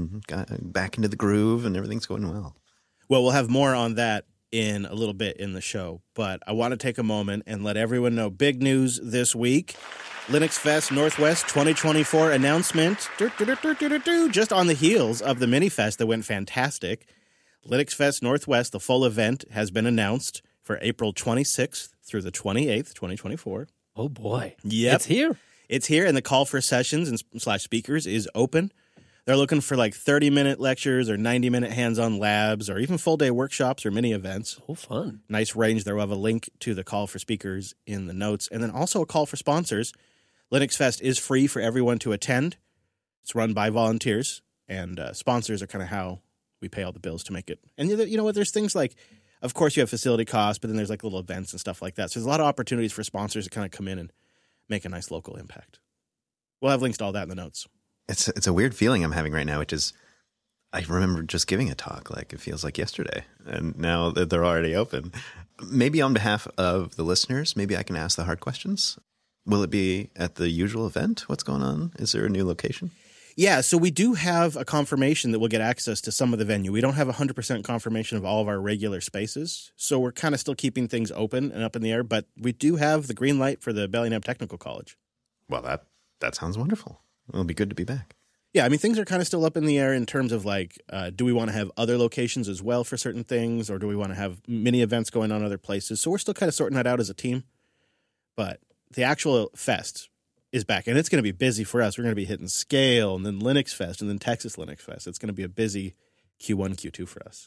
and got back into the groove, and everything's going well. Well, we'll have more on that in a little bit in the show, but I want to take a moment and let everyone know big news this week. Linux Fest Northwest 2024 announcement. Just on the heels of the mini fest that went fantastic. Linux Fest Northwest, the full event, has been announced for April 26th through the 28th, 2024. Oh, boy. Yep. It's here. It's here, and the call for sessions and / speakers is open. They're looking for like 30-minute lectures or 90-minute hands-on labs or even full-day workshops or mini events. Oh, fun. Nice range there. We'll have a link to the call for speakers in the notes. And then also a call for sponsors. Linux Fest is free for everyone to attend. It's run by volunteers, and sponsors are kind of how we pay all the bills to make it. And you know what? There's things like, of course, you have facility costs, but then there's like little events and stuff like that. So there's a lot of opportunities for sponsors to kind of come in and make a nice local impact. We'll have links to all that in the notes. It's a weird feeling I'm having right now, which is I remember just giving a talk like it feels like yesterday, and now that they're already open. Maybe on behalf of the listeners, maybe I can ask the hard questions. Will it be at the usual event? What's going on? Is there a new location? Yeah, so we do have a confirmation that we'll get access to some of the venue. We don't have 100% confirmation of all of our regular spaces, so we're kind of still keeping things open and up in the air, but we do have the green light for the Bellingham Technical College. Well, that sounds wonderful. It'll be good to be back. Yeah, I mean, things are kind of still up in the air in terms of like, do we want to have other locations as well for certain things, or do we want to have mini events going on other places? So we're still kind of sorting that out as a team, but the actual fest is back, and it's going to be busy for us. We're going to be hitting Scale, and then Linux Fest, and then Texas Linux Fest. It's going to be a busy Q1, Q2 for us.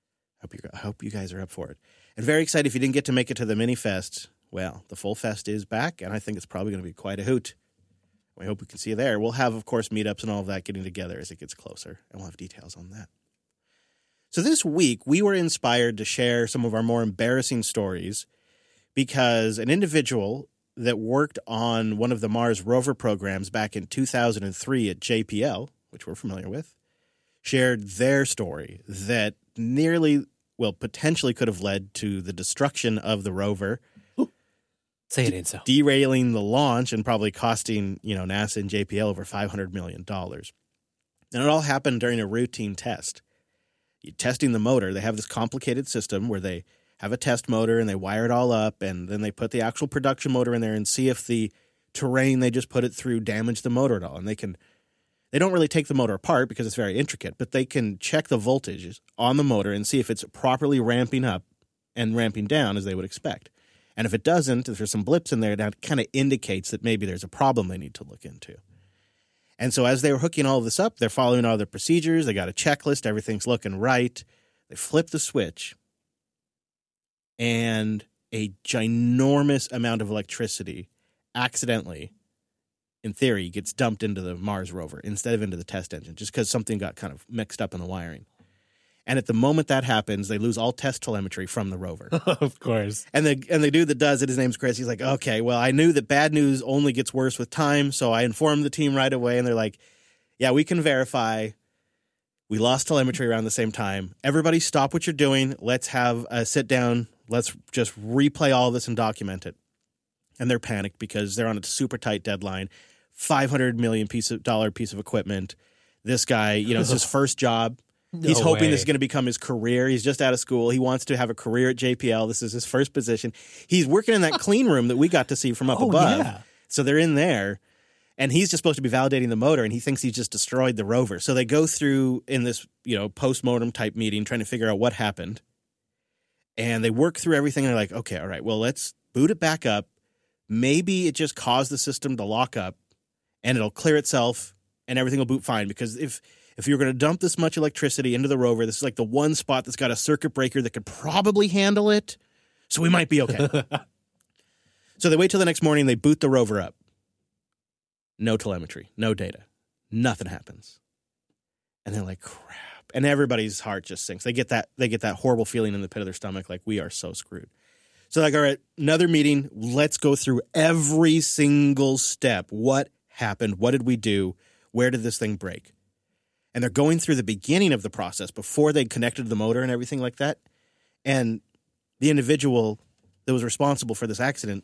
I hope you guys are up for it. And very excited if you didn't get to make it to the mini fest. Well, the full fest is back, and I think it's probably going to be quite a hoot. We hope we can see you there. We'll have, of course, meetups and all of that getting together as it gets closer, and we'll have details on that. So this week, we were inspired to share some of our more embarrassing stories because an individual that worked on one of the Mars rover programs back in 2003 at JPL, which we're familiar with, shared their story that potentially could have led to the destruction of the rover. Say it ain't so. Derailing the launch and probably costing, NASA and JPL over $500 million. And it all happened during a routine test. Testing the motor, they have this complicated system where they have a test motor and they wire it all up, and then they put the actual production motor in there and see if the terrain they just put it through damaged the motor at all. And they don't really take the motor apart because it's very intricate, but they can check the voltages on the motor and see if it's properly ramping up and ramping down as they would expect. And if it doesn't, if there's some blips in there, that kind of indicates that maybe there's a problem they need to look into. And so as they were hooking all of this up, they're following all the procedures. They got a checklist. Everything's looking right. They flip the switch, and a ginormous amount of electricity accidentally, in theory, gets dumped into the Mars rover instead of into the test engine, just because something got kind of mixed up in the wiring. And at the moment that happens, they lose all test telemetry from the rover. Of course. And the dude that does it, his name's Chris. He's like, okay, well, I knew that bad news only gets worse with time, so I informed the team right away. And they're like, yeah, we can verify. We lost telemetry around the same time. Everybody stop what you're doing. Let's have a sit down. Let's just replay all of this and document it. And they're panicked because they're on a super tight deadline. $500 million piece of equipment. This guy, it's his first job. He's hoping this is going to become his career. He's just out of school. He wants to have a career at JPL. This is his first position. He's working in that clean room that we got to see from up above. Yeah. So they're in there, and he's just supposed to be validating the motor, and he thinks he's just destroyed the rover. So they go through in this, post-mortem type meeting trying to figure out what happened. And they work through everything, and they're like, okay, all right, well, let's boot it back up. Maybe it just caused the system to lock up, and it'll clear itself, and everything will boot fine. Because if you're going to dump this much electricity into the rover, this is like the one spot that's got a circuit breaker that could probably handle it. So we might be okay. So they wait till the next morning. They boot the rover up. No telemetry, no data. Nothing happens. And they're like, crap. And everybody's heart just sinks. They get that horrible feeling in the pit of their stomach like, we are so screwed. So like, all right, another meeting. Let's go through every single step. What happened? What did we do? Where did this thing break? And they're going through the beginning of the process before they connected the motor and everything like that. And the individual that was responsible for this accident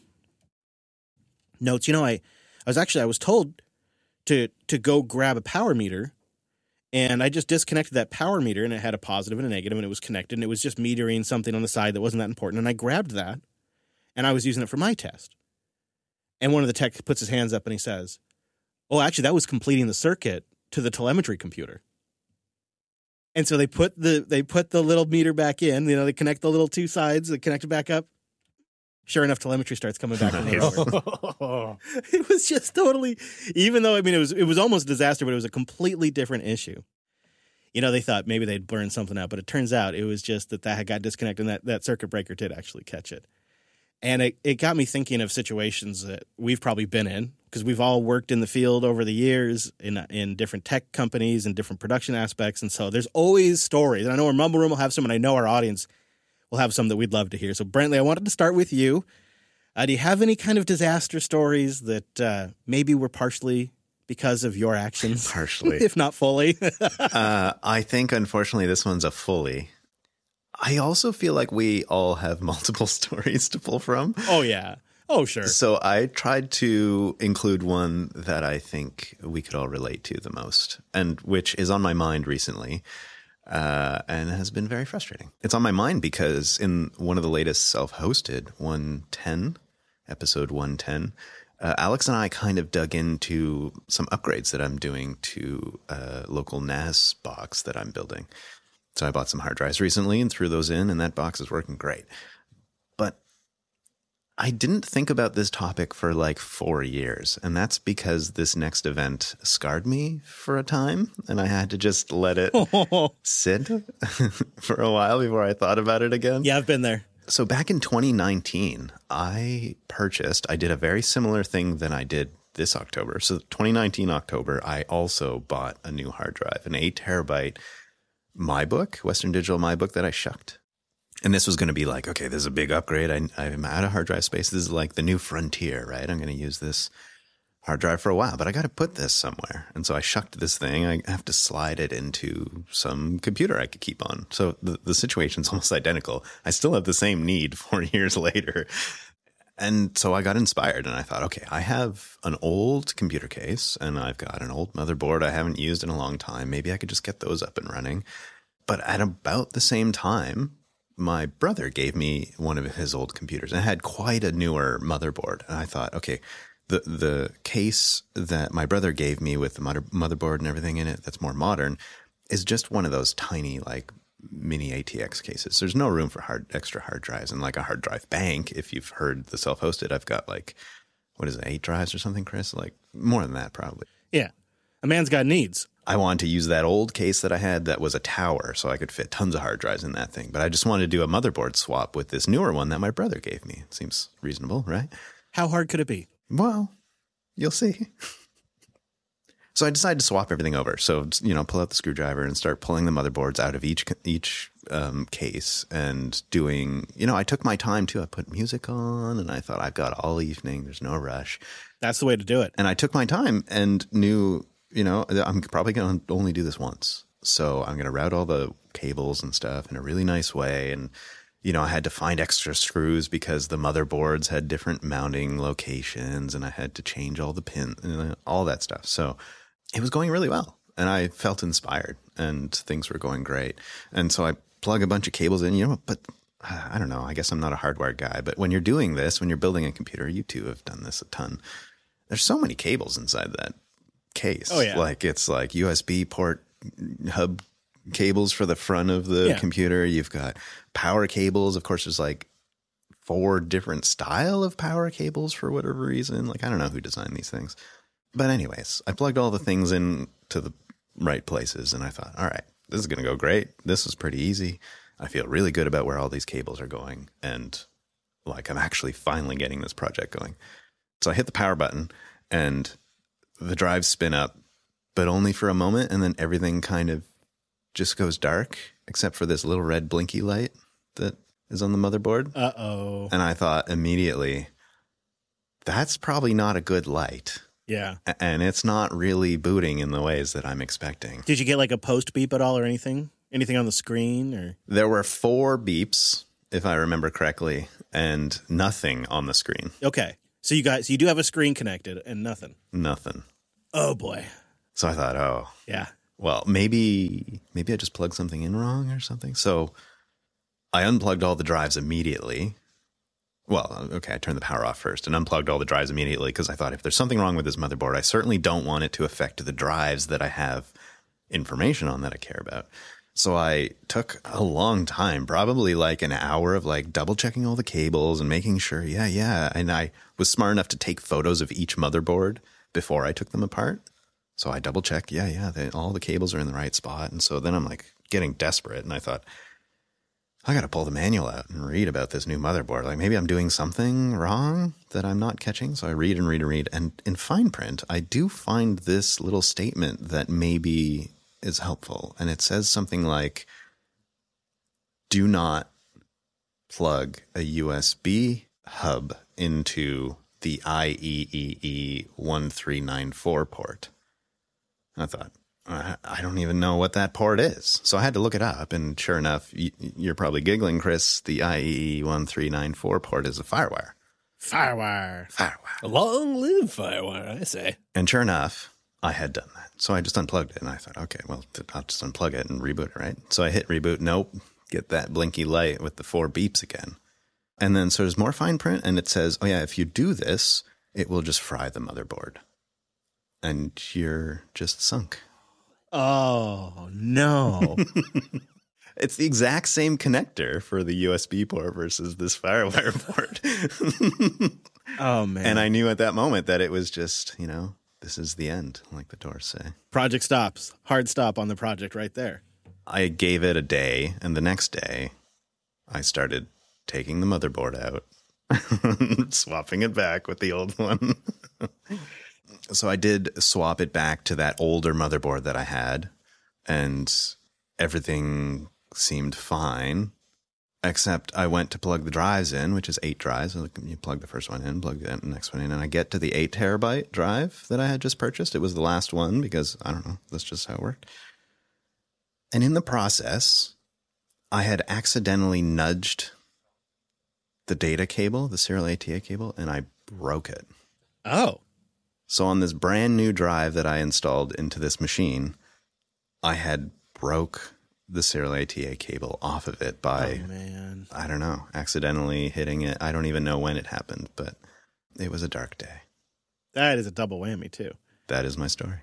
notes, I was told to go grab a power meter And I just disconnected that power meter, and it had a positive and a negative, and it was connected, and it was just metering something on the side that wasn't that important. And I grabbed that, and I was using it for my test. And one of the tech puts his hands up, and he says, "Oh, actually, that was completing the circuit to the telemetry computer." And so they put the little meter back in. You know, they connect the little two sides, they connect it back up. Sure enough, telemetry starts coming back. It was just totally, even though, I mean, it was almost a disaster, but it was a completely different issue. You know, they thought maybe they'd burned something out, but it turns out it was just that had got disconnected, and that circuit breaker did actually catch it. And it got me thinking of situations that we've probably been in, because we've all worked in the field over the years in different tech companies and different production aspects. And so there's always stories. And I know our Mumble Room will have some, and I know our audience will have some that we'd love to hear. So, Brantley, I wanted to start with you. Do you have any kind of disaster stories that maybe were partially because of your actions? Partially. If not fully. I think, unfortunately, this one's a fully. I also feel like we all have multiple stories to pull from. Oh, yeah. Oh, sure. So I tried to include one that I think we could all relate to the most, and which is on my mind recently. And has been very frustrating. It's on my mind because in one of the latest self-hosted 110, episode 110, Alex and I kind of dug into some upgrades that I'm doing to a local NAS box that I'm building. So I bought some hard drives recently and threw those in, and that box is working great. But I didn't think about this topic for like 4 years, and that's because this next event scarred me for a time, and I had to just let it sit for a while before I thought about it again. Yeah, I've been there. So back in 2019, I did a very similar thing than I did this October. So 2019 October, I also bought a new hard drive, an 8 terabyte MyBook, Western Digital MyBook that I shucked. And this was going to be like, okay, this is a big upgrade. I'm out of hard drive space. This is like the new frontier, right? I'm going to use this hard drive for a while, but I got to put this somewhere. And so I shucked this thing. I have to slide it into some computer I could keep on. So the situation's almost identical. I still have the same need 4 years later. And so I got inspired and I thought, okay, I have an old computer case and I've got an old motherboard I haven't used in a long time. Maybe I could just get those up and running. But at about the same time, my brother gave me one of his old computers and it had quite a newer motherboard. And I thought, okay, the case that my brother gave me with the motherboard and everything in it that's more modern is just one of those tiny, like, mini ATX cases. There's no room for extra hard drives. And like a hard drive bank, if you've heard the self-hosted, I've got like, what is it, 8 drives or something, Chris? Like more than that, probably. Yeah. A man's got needs. I wanted to use that old case that I had that was a tower so I could fit tons of hard drives in that thing. But I just wanted to do a motherboard swap with this newer one that my brother gave me. It seems reasonable, right? How hard could it be? Well, you'll see. So I decided to swap everything over. So, pull out the screwdriver and start pulling the motherboards out of each case and doing, I took my time too. I put music on and I thought I've got all evening. There's no rush. That's the way to do it. And I took my time and knew, I'm probably going to only do this once. So I'm going to route all the cables and stuff in a really nice way. And, I had to find extra screws because the motherboards had different mounting locations and I had to change all the pins and all that stuff. So it was going really well and I felt inspired and things were going great. And so I plug a bunch of cables in, but I don't know, I guess I'm not a hardware guy, but when you're doing this, when you're building a computer, you two have done this a ton. There's so many cables inside that case. Oh, yeah. Like it's like USB port hub cables for the front of the computer. You've got power cables. Of course, there's like 4 different style of power cables for whatever reason. Like, I don't know who designed these things. But anyways, I plugged all the things in to the right places and I thought, all right, this is going to go great. This is pretty easy. I feel really good about where all these cables are going. And like, I'm actually finally getting this project going. So I hit the power button and the drives spin up, but only for a moment. And then everything kind of just goes dark, except for this little red blinky light that is on the motherboard. Uh-oh. And I thought immediately, that's probably not a good light. Yeah. And it's not really booting in the ways that I'm expecting. Did you get like a post beep at all or anything? Anything on the screen or? There were 4 beeps, if I remember correctly, and nothing on the screen. Okay. So you do have a screen connected and nothing. Nothing. Oh boy. So I thought, yeah. Well, maybe I just plugged something in wrong or something. So I unplugged all the drives immediately. Well, okay, I turned the power off first and unplugged all the drives immediately because I thought if there's something wrong with this motherboard, I certainly don't want it to affect the drives that I have information on that I care about. So I took a long time, probably like an hour of like double checking all the cables and making sure, yeah. And I was smart enough to take photos of each motherboard before I took them apart. So I double checked, all the cables are in the right spot. And so then I'm like getting desperate. And I thought, I got to pull the manual out and read about this new motherboard. Like maybe I'm doing something wrong that I'm not catching. So I read and read and read. And in fine print, I do find this little statement that maybe is helpful. And it says something like, do not plug a USB hub into the IEEE 1394 port. And I thought, I don't even know what that port is. So I had to look it up. And sure enough, you're probably giggling, Chris, the IEEE 1394 port is a FireWire. Firewire. Long live FireWire, I say. And sure enough, I had done that. So I just unplugged it. And I thought, okay, well, I'll just unplug it and reboot it, right? So I hit reboot. Nope. Get that blinky light with the 4 beeps again. And then so there's more fine print. And it says, oh, yeah, if you do this, it will just fry the motherboard. And you're just sunk. Oh, no. It's the exact same connector for the USB port versus this FireWire port. Oh, man. And I knew at that moment that it was just, this is the end, like the doors say. Project stops. Hard stop on the project right there. I gave it a day, and the next day, I started taking the motherboard out, swapping it back with the old one. So I did swap it back to that older motherboard that I had, and everything seemed fine, except I went to plug the drives in, which is 8 drives. You plug the first one in, plug the next one in, and I get to the 8 terabyte drive that I had just purchased. It was the last one because, I don't know, that's just how it worked. And in the process, I had accidentally nudged the data cable, the serial ATA cable, and I broke it. Oh. So on this brand new drive that I installed into this machine, I had broke the serial ATA cable off of it by, I don't know, accidentally hitting it. I don't even know when it happened, but it was a dark day. That is a double whammy, too. That is my story.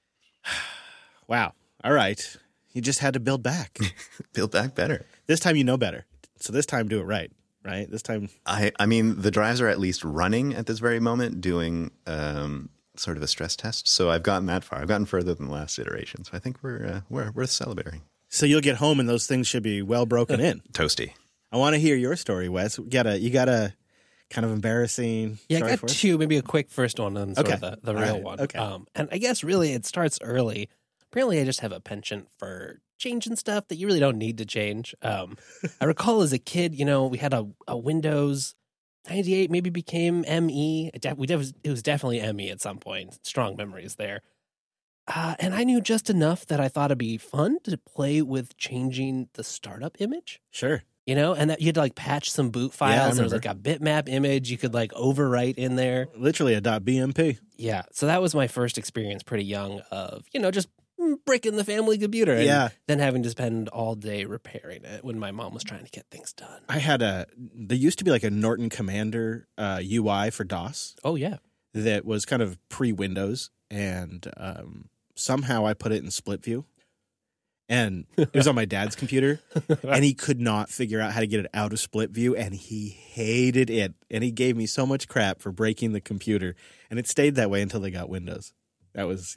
Wow. All right. You just had to build back. Build back better. This time you know better. So this time do it right, right? This time. I mean, the drives are at least running at this very moment, doing sort of a stress test. So I've gotten that far. I've gotten further than the last iteration. So I think we're worth celebrating. So you'll get home and those things should be well broken in. Toasty. I want to hear your story, Wes. You got a kind of embarrassing Yeah, story I for got us? 2, maybe a quick first one and sort of the real one. Okay. And I guess really it starts early. Apparently I just have a penchant for changing stuff that you really don't need to change. I recall as a kid, we had a Windows 98, maybe became ME. It was definitely ME at some point. Strong memories there. And I knew just enough that I thought it'd be fun to play with changing the startup image. Sure. And that you had to patch some boot files. There was a bitmap image you could overwrite in there. Literally a .bmp. Yeah. So that was my first experience pretty young of, just breaking the family computer and then having to spend all day repairing it when my mom was trying to get things done. I had there used to be a Norton Commander UI for DOS. Oh, yeah. That was kind of pre-Windows, and somehow I put it in split view. And it was on my dad's computer, and he could not figure out how to get it out of split view, and he hated it. And he gave me so much crap for breaking the computer, and it stayed that way until they got Windows. That was,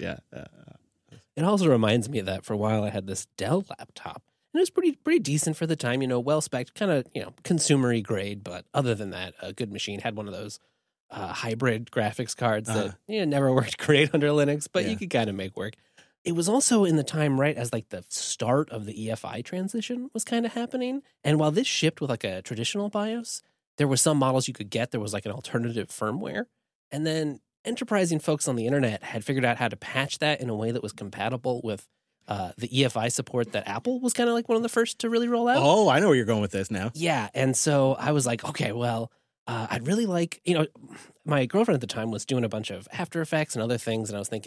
It also reminds me that for a while I had this Dell laptop, and it was pretty decent for the time, well-spec'd, kind of, consumer-y grade, but other than that, a good machine. Had one of those hybrid graphics cards that never worked great under Linux, but you could kind of make work. It was also in the time, right, as the start of the EFI transition was kind of happening. And while this shipped with a traditional BIOS, there were some models you could get. There was an alternative firmware. And then enterprising folks on the internet had figured out how to patch that in a way that was compatible with the EFI support that Apple was kind of one of the first to really roll out. Oh, I know where you're going with this now. Yeah. And so I was like, okay, well, I'd really my girlfriend at the time was doing a bunch of After Effects and other things. And I was thinking,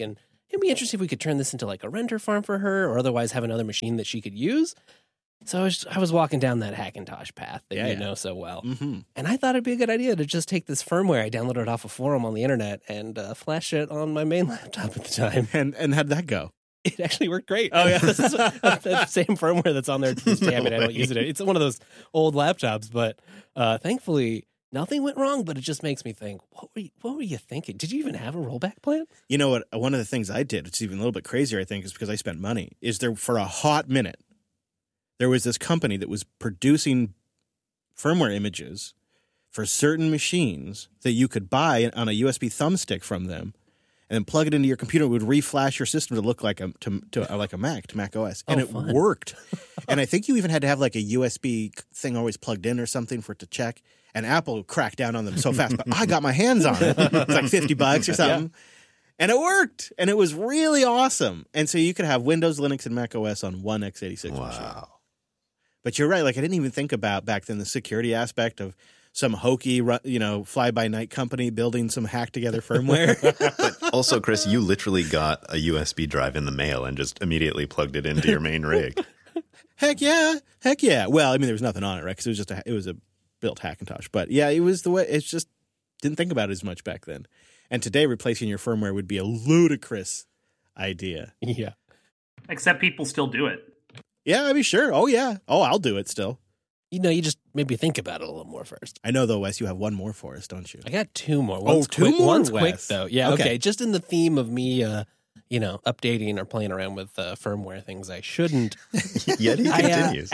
it'd be interesting if we could turn this into like a renter farm for her, or otherwise have another machine that she could use. So I was walking down that Hackintosh path that you know so well. Mm-hmm. And I thought it'd be a good idea to just take this firmware I downloaded off a forum on the internet and flash it on my main laptop at the time. And how'd that go? It actually worked great. Oh, yeah. This is the same firmware that's on there to this day. I mean, I don't use it. It's one of those old laptops, but thankfully nothing went wrong. But it just makes me think, what were you thinking? Did you even have a rollback plan? You know what? One of the things I did, it's even a little bit crazier, I think, is because I spent money, is there for a hot minute, there was this company that was producing firmware images for certain machines that you could buy on a USB thumbstick from them, and then plug it into your computer. It would reflash your system to look like a Mac, to Mac OS, and it fun. worked. And I think you even had to have like a USB thing always plugged in or something for it to check. And Apple cracked down on them so fast, but I got my hands on it. It's like $50 or something. Yeah. And it worked, and it was really awesome. And so you could have Windows, Linux, and Mac OS on one x86 machine. But you're right. Like I didn't even think about back then the security aspect of some hokey, fly-by-night company building some hack-together firmware. But also, Chris, you literally got a USB drive in the mail and just immediately plugged it into your main rig. Heck yeah. Well, I mean, there was nothing on it, right? Because it was a built Hackintosh. But yeah, it was the way. It's just didn't think about it as much back then. And today, replacing your firmware would be a ludicrous idea. Yeah. Except people still do it. Yeah, I mean, sure. Oh, yeah. Oh, I'll do it still. You just maybe think about it a little more first. I know, though, Wes, you have one more for us, don't you? I got two more. Two more, One's Wes. quick, though. Yeah, Okay. okay. Just in the theme of me, updating or playing around with firmware things I shouldn't. Yet he continues.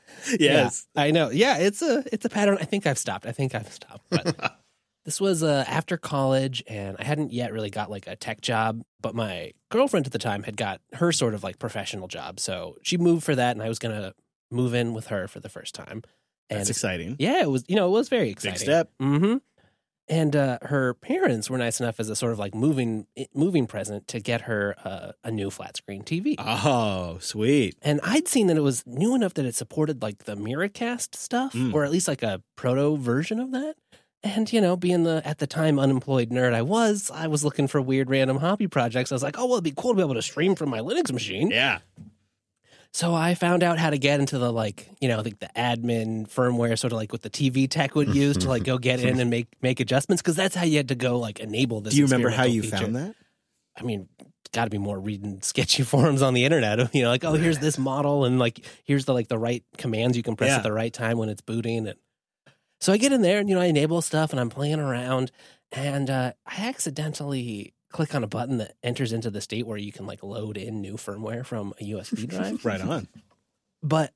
Yes. Yeah, I know. Yeah, it's a pattern. I think I've stopped. But this was after college, and I hadn't yet really got like a tech job, but my girlfriend at the time had got her sort of like professional job. So she moved for that, and I was going to move in with her for the first time. And That's exciting. Yeah, it was very exciting. Big step. Mm-hmm. And her parents were nice enough as a sort of like moving present to get her a new flat screen TV. Oh, sweet. And I'd seen that it was new enough that it supported like the Miracast stuff, or at least like a proto version of that. And, being the, at the time, unemployed nerd I was looking for weird random hobby projects. I was like, oh, well, it'd be cool to be able to stream from my Linux machine. Yeah. So I found out how to get into the the admin firmware, sort of like what the TV tech would use to like go get in and make adjustments, because that's how you had to go like enable this. Do you remember how you feature. found that? I mean, got to be more reading sketchy forums on the internet. Oh, here's this model, and like here's the right commands you can press at the right time when it's booting. And so I get in there and I enable stuff and I'm playing around, and I accidentally click on a button that enters into the state where you can like load in new firmware from a USB drive. Right on. But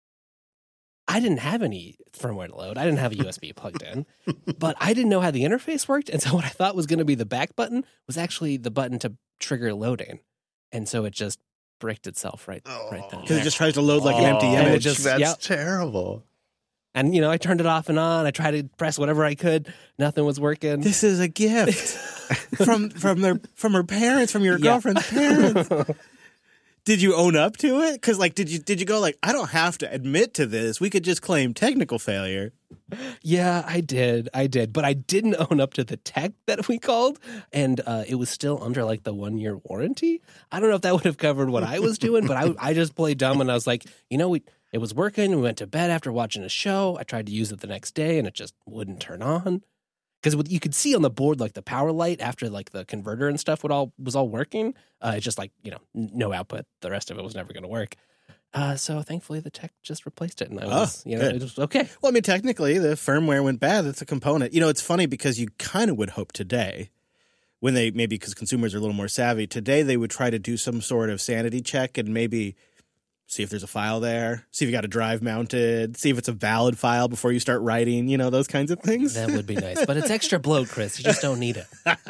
I didn't have any firmware to load. I didn't have a USB plugged in, but I didn't know how the interface worked. And so what I thought was going to be the back button was actually the button to trigger loading. And so it just bricked itself right then. Because it just tries to load like an empty and image. That's terrible. And, I turned it off and on. I tried to press whatever I could. Nothing was working. This is a gift from her parents, from your girlfriend's parents. Did you own up to it? Because did you go like, I don't have to admit to this. We could just claim technical failure. Yeah, I did. But I didn't own up to the tech that we called. And it was still under like the 1-year warranty. I don't know if that would have covered what I was doing, but I just played dumb and I was like, it was working. We went to bed after watching a show. I tried to use it the next day and it just wouldn't turn on. Because you could see on the board, like the power light after like the converter and stuff was all working. It's just like, no output. The rest of it was never going to work. So thankfully the tech just replaced it. And I was, it was okay. Well, I mean, technically the firmware went bad. That's a component. It's funny because you kind of would hope today, when maybe because consumers are a little more savvy, today they would try to do some sort of sanity check and maybe see if there's a file there, see if you got a drive mounted, see if it's a valid file before you start writing, those kinds of things. That would be nice. But it's extra bloat, Chris. You just don't need it.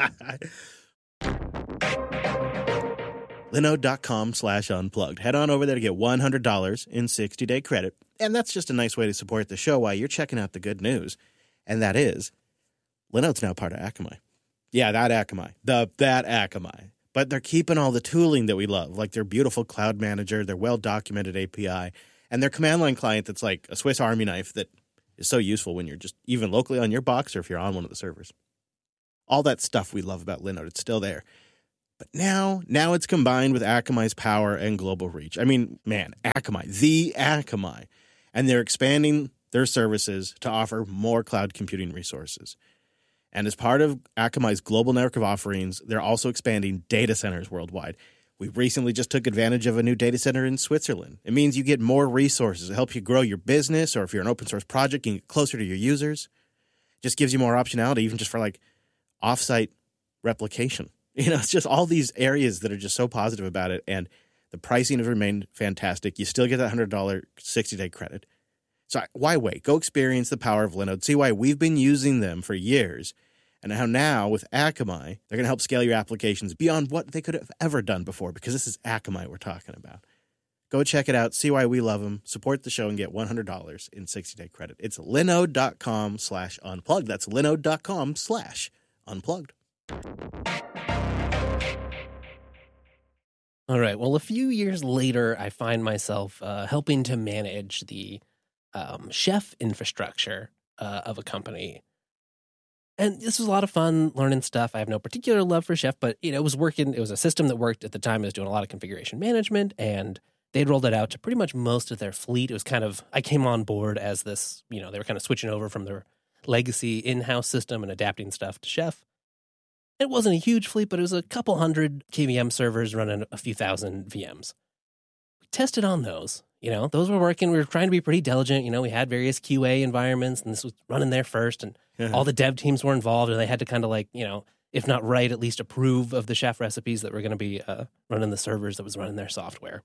Linode.com/unplugged. Head on over there to get $100 in 60-day credit. And that's just a nice way to support the show while you're checking out the good news. And that is, Linode's now part of Akamai. Yeah, that Akamai. That Akamai. But they're keeping all the tooling that we love, like their beautiful cloud manager, their well-documented API, and their command line client that's like a Swiss Army knife that is so useful when you're just even locally on your box or if you're on one of the servers. All that stuff we love about Linode, it's still there. But now it's combined with Akamai's power and global reach. I mean, man, the Akamai. And they're expanding their services to offer more cloud computing resources. And as part of Akamai's global network of offerings, they're also expanding data centers worldwide. We recently just took advantage of a new data center in Switzerland. It means you get more resources to help you grow your business, or if you're an open source project, you can get closer to your users. It just gives you more optionality, even just for like offsite replication. You know, it's just all these areas that are just so positive about it. And the pricing has remained fantastic. You still get that $100 60-day credit. So why wait? Go experience the power of Linode. See why we've been using them for years. And how now with Akamai, they're going to help scale your applications beyond what they could have ever done before, because this is Akamai we're talking about. Go check it out. See why we love them. Support the show and get $100 in 60-day credit. It's linode.com/unplugged. That's linode.com/unplugged. All right. Well, a few years later, I find myself helping to manage the Chef infrastructure of a company. And this was a lot of fun learning stuff. I have no particular love for Chef, but it was working. It was a system that worked at the time. It was doing a lot of configuration management, and they'd rolled it out to pretty much most of their fleet. It was kind of, I came on board as this, they were kind of switching over from their legacy in-house system and adapting stuff to Chef. It wasn't a huge fleet, but it was a couple hundred KVM servers running a few thousand VMs. We tested on those. Those were working. We were trying to be pretty diligent. We had various QA environments, and this was running there first, and all the dev teams were involved, and they had to kind of if not write, at least approve of the Chef recipes that were going to be running the servers that was running their software.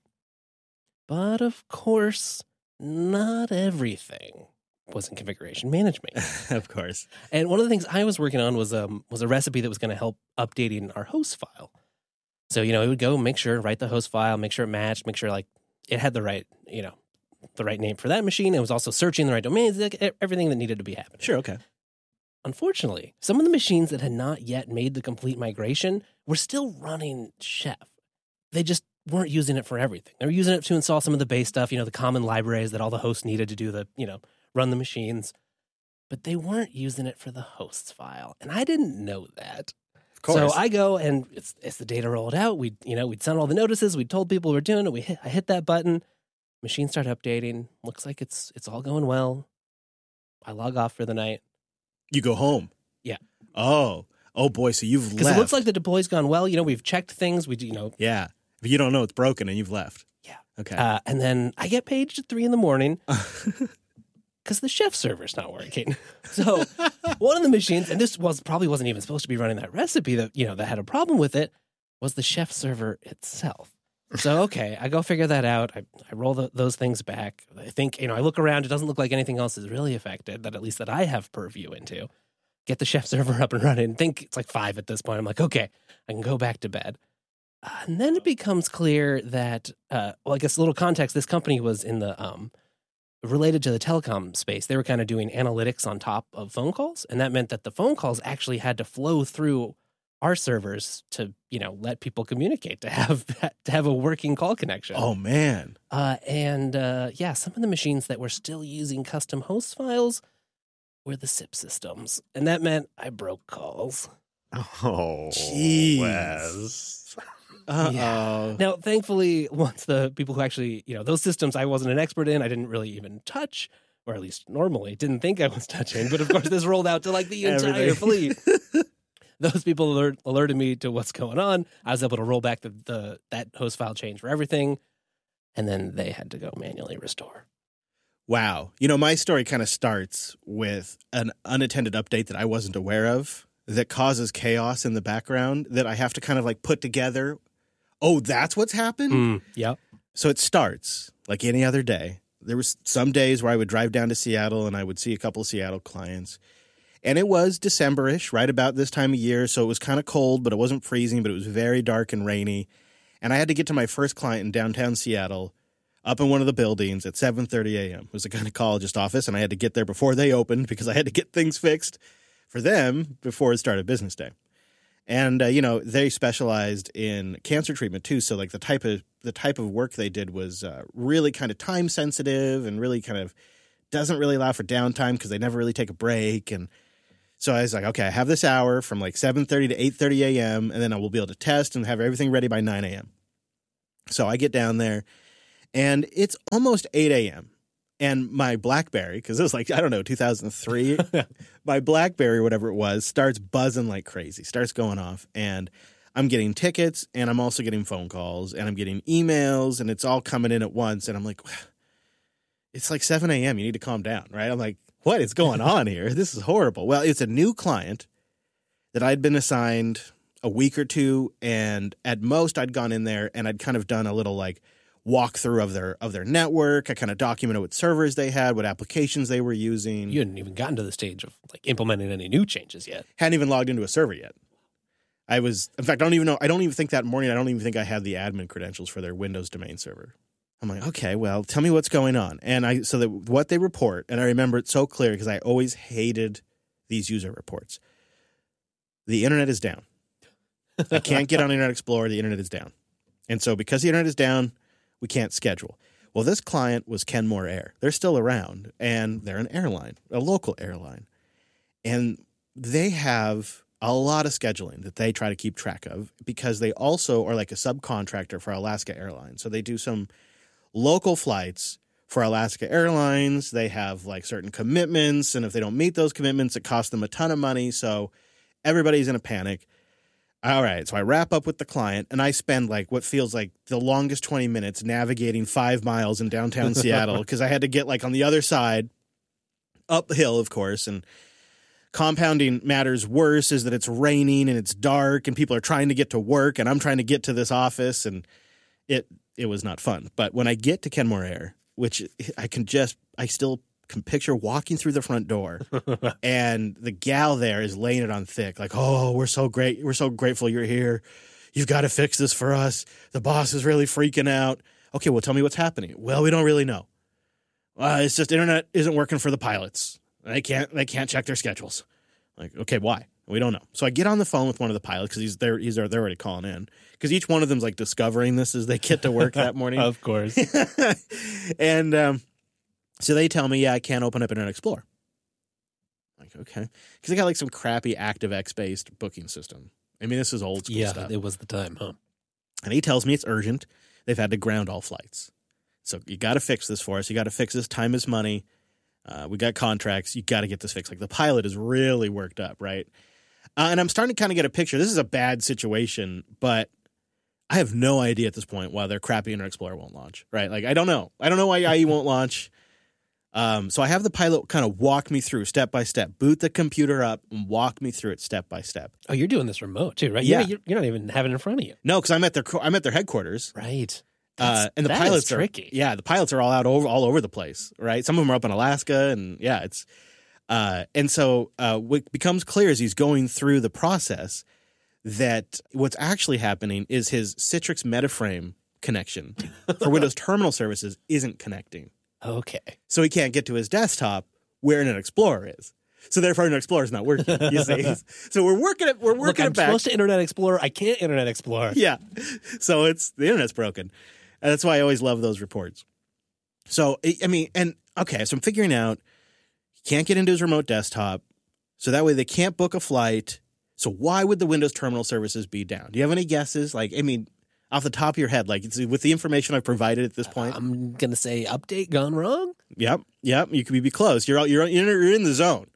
But of course, not everything was in configuration management. Of course. And one of the things I was working on was a recipe that was going to help updating our host file. So, it would go write the host file, make sure it matched, make sure it had the right, the right name for that machine. It was also searching the right domains, everything that needed to be happening. Sure, okay. Unfortunately, some of the machines that had not yet made the complete migration were still running Chef. They just weren't using it for everything. They were using it to install some of the base stuff, the common libraries that all the hosts needed to do the, run the machines. But they weren't using it for the hosts file. And I didn't know that. Of course. So I go, and it's the data rolled out. We'd sent all the notices. We'd told people we were doing it. I hit that button. Machine started updating. Looks like it's all going well. I log off for the night. You go home? Yeah. Oh boy, so you've left. Because it looks like the deploy's gone well. We've checked things. Yeah. But you don't know it's broken and you've left. Yeah. Okay. And then I get paged at 3 a.m. because the Chef server's not working. So one of the machines, and this probably wasn't even supposed to be running that recipe that had a problem with it, was the Chef server itself. So, okay, I go figure that out. I roll those things back. I think, I look around. It doesn't look like anything else is really affected, that at least that I have purview into. Get the Chef server up and running. Think it's 5 at this point. I'm like, okay, I can go back to bed. And then it becomes clear that, I guess a little context, this company was in the, related to the telecom space. They were kind of doing analytics on top of phone calls. And that meant that the phone calls actually had to flow through our servers to, let people communicate, to have a working call connection. Oh, man. Some of the machines that were still using custom host files were the SIP systems. And that meant I broke calls. Oh, jeez. Wes. Yeah. Now, thankfully, once the people who actually, those systems I wasn't an expert in, I didn't really even touch, or at least normally didn't think I was touching. But of course, this rolled out to the entire fleet. Those people alerted me to what's going on. I was able to roll back that host file change for everything, and then they had to go manually restore. Wow. My story kind of starts with an unattended update that I wasn't aware of that causes chaos in the background that I have to kind of put together. Oh, that's what's happened? Yep. So it starts like any other day. There was some days where I would drive down to Seattle and I would see a couple of Seattle clients. And it was December-ish, right about this time of year. So it was kind of cold, but it wasn't freezing, but it was very dark and rainy. And I had to get to my first client in downtown Seattle up in one of the buildings at 7:30 a.m. It was a gynecologist office, and I had to get there before they opened because I had to get things fixed for them before it started business day. And, they specialized in cancer treatment too. So the type of work they did was really kind of time sensitive and really kind of doesn't really allow for downtime because they never really take a break. And So I was like, okay, I have this hour from like 7:30 to 8:30 a.m., and then I will be able to test and have everything ready by 9 a.m. So I get down there, and it's almost 8 a.m., and my BlackBerry, because it was like, I don't know, 2003, my BlackBerry, whatever it was, starts buzzing like crazy, starts going off, and I'm getting tickets, and I'm also getting phone calls, and I'm getting emails, and it's all coming in at once, and I'm like, it's like 7 a.m., you need to calm down, right? I'm like, what is going on here? This is horrible. Well, it's a new client that I'd been assigned a week or two, and at most I'd gone in there and I'd kind of done a little like walkthrough of their network. I kind of documented what servers they had, what applications they were using. You hadn't even gotten to the stage of like implementing any new changes yet. Hadn't even logged into a server yet. In fact, I don't even think that morning, I don't even think I had the admin credentials for their Windows domain server. I'm like, okay, well, tell me what's going on. And what they report, and I remember it so clear because I always hated these user reports. The internet is down. I can't get on Internet Explorer. The internet is down. And so because the internet is down, we can't schedule. Well, this client was Kenmore Air. They're still around, and they're an airline, a local airline. And they have a lot of scheduling that they try to keep track of because they also are like a subcontractor for Alaska Airlines. So they do some local flights for Alaska Airlines. They have like certain commitments, and if they don't meet those commitments, it costs them a ton of money. So everybody's in a panic. All right, so I wrap up with the client, and I spend like what feels like the longest 20 minutes navigating 5 miles in downtown Seattle because I had to get like on the other side, uphill, of course, and compounding matters worse is that it's raining and it's dark and people are trying to get to work and I'm trying to get to this office, and it was not fun. But when I get to Kenmore Air, which I still can picture walking through the front door and the gal there is laying it on thick. Like, oh, we're so great. We're so grateful you're here. You've got to fix this for us. The boss is really freaking out. Okay, well, tell me what's happening. Well, we don't really know. It's just internet isn't working for the pilots. They can't check their schedules. Like, okay, why? We don't know. So I get on the phone with one of the pilots because they're already calling in because each one of them's like discovering this as they get to work that morning. Of course. And so they tell me, yeah, I can't open up Internet Explorer. I'm like, okay. Because they got like some crappy ActiveX-based booking system. I mean, this is old school stuff. Yeah, it was the time, huh? And he tells me it's urgent. They've had to ground all flights. So you got to fix this for us. You got to fix this. Time is money. We got contracts. You got to get this fixed. Like the pilot is really worked up, right? And I'm starting to kind of get a picture. This is a bad situation, but I have no idea at this point why their crappy Internet Explorer won't launch, right? Like, I don't know. I don't know why IE won't launch. So I have the pilot kind of walk me through step by step, boot the computer up and walk me through it step by step. Oh, you're doing this remote too, right? Yeah. You're not even having it in front of you. No, because I'm at their headquarters. Right. And the that pilots is tricky. The pilots are all over the place, right? Some of them are up in Alaska, and yeah, it's and so what becomes clear as he's going through the process that what's actually happening is his Citrix Metaframe connection for Windows Terminal Services isn't connecting. Okay. So he can't get to his desktop where Internet Explorer is. So therefore, Internet Explorer is not working. You see, so we're working it I'm back. supposed to Internet Explorer. I can't Internet Explorer. Yeah, so the internet's broken, and that's why I always love those reports. So I mean, and okay, so I'm figuring out he can't get into his remote desktop, so that way they can't book a flight. So why would the Windows Terminal Services be down? Do you have any guesses? Like, I mean, off the top of your head, like with the information I've provided at this point, I'm gonna say update gone wrong. Yep. You could be close. You're in the zone.